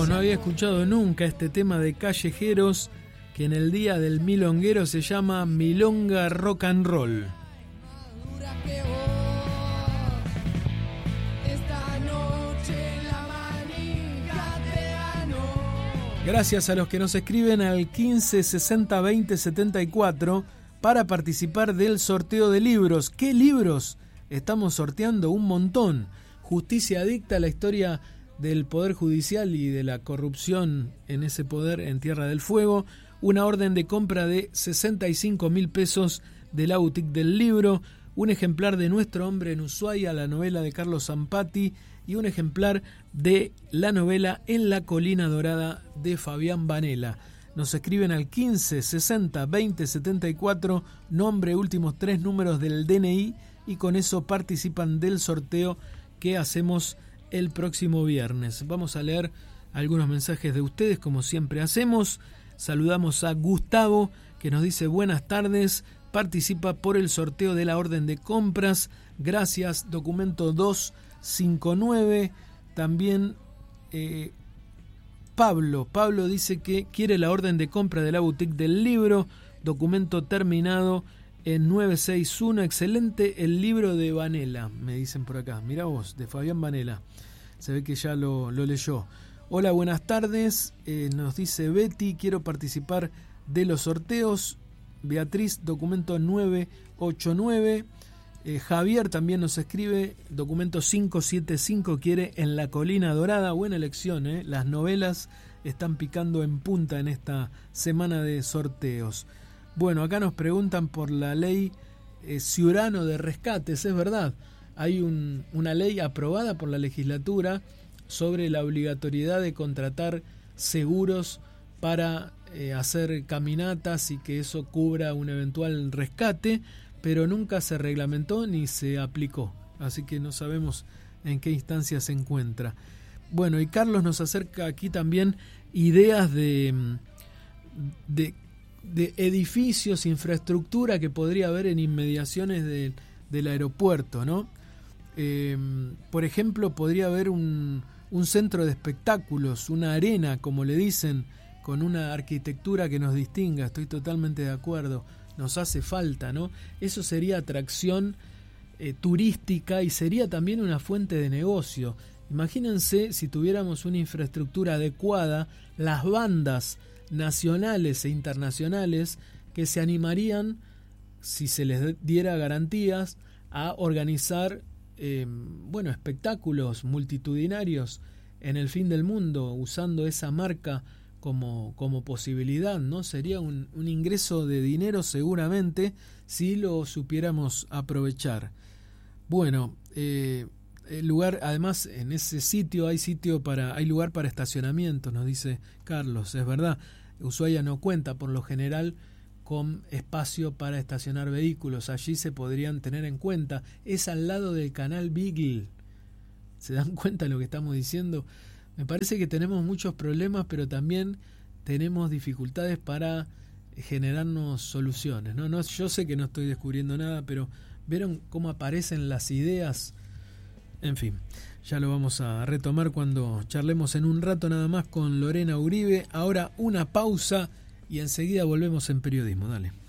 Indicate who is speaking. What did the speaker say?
Speaker 1: Carlos, no había escuchado nunca este tema de Callejeros, que en el día del milonguero se llama Milonga Rock and Roll. Gracias a los que nos escriben al 15 60 20 74 para participar del sorteo de libros. ¿Qué libros? Estamos sorteando un montón. Justicia Adicta, la historia del Poder Judicial y de la corrupción en ese poder en Tierra del Fuego. Una orden de compra de 65.000 pesos de la boutique del libro. Un ejemplar de Nuestro Hombre en Ushuaia, la novela de Carlos Zampati. Y un ejemplar de la novela En la Colina Dorada de Fabián Banela. Nos escriben al 15 60 20 74, nombre, últimos 3 números del DNI, y con eso participan del sorteo que hacemos el próximo viernes. Vamos a leer algunos mensajes de ustedes, como siempre hacemos. Saludamos a Gustavo, que nos dice buenas tardes, participa por el sorteo de la orden de compras. Gracias, documento 259. También Pablo dice que quiere la orden de compra de la boutique del libro, documento terminado en 961. Excelente el libro de Banela, me dicen por acá. Mirá vos, de Fabián Banela. Se ve que ya lo leyó. Hola, buenas tardes. Nos dice Betty, quiero participar de los sorteos. Beatriz, documento 989. Javier también nos escribe, documento 575, quiere En la Colina Dorada. Buena elección, ¿eh? Las novelas están picando en punta en esta semana de sorteos. Bueno, acá nos preguntan por la ley Ciurano de rescates. Es verdad, hay una ley aprobada por la legislatura sobre la obligatoriedad de contratar seguros para hacer caminatas y que eso cubra un eventual rescate, pero nunca se reglamentó ni se aplicó, así que no sabemos en qué instancia se encuentra. Bueno, y Carlos nos acerca aquí también ideas de edificios, infraestructura que podría haber en inmediaciones del aeropuerto, ¿no? Por ejemplo, podría haber un centro de espectáculos, una arena, como le dicen, con una arquitectura que nos distinga. Estoy totalmente de acuerdo. Nos hace falta, ¿no? Eso sería atracción turística y sería también una fuente de negocio. Imagínense si tuviéramos una infraestructura adecuada, las bandas nacionales e internacionales que se animarían, si se les diera garantías, a organizar espectáculos multitudinarios en el fin del mundo, usando esa marca como posibilidad, ¿no? Sería un ingreso de dinero seguramente si lo supiéramos aprovechar. Bueno, el lugar, además en ese sitio hay lugar para estacionamiento, nos dice Carlos, es verdad. Ushuaia no cuenta por lo general con espacio para estacionar vehículos, allí se podrían tener en cuenta. Es al lado del canal Beagle. ¿Se dan cuenta de lo que estamos diciendo? Me parece que tenemos muchos problemas, pero también tenemos dificultades para generarnos soluciones, ¿no? Yo sé que no estoy descubriendo nada, pero ¿vieron cómo aparecen las ideas? En fin, ya lo vamos a retomar cuando charlemos en un rato nada más con Lorena Uribe. Ahora una pausa y enseguida volvemos en Periodismo. Dale.